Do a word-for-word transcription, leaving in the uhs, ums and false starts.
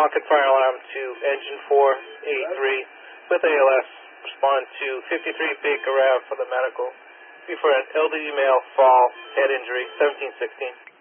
pocket fire alarm to engine four eighty-three with A L S. Respond to fifty-three Baker Ave for the medical. Be for an elderly male fall, head injury, seventeen sixteen.